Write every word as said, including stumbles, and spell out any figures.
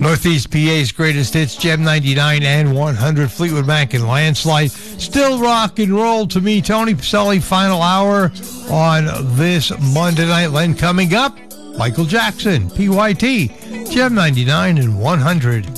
Northeast P A's greatest hits, Gem ninety-nine and one hundred, Fleetwood Mac and Landslide. Still rock and roll to me, Tony Pacelli, final hour on this Monday night. Len coming up, Michael Jackson, P Y T, Gem ninety-nine and one hundred.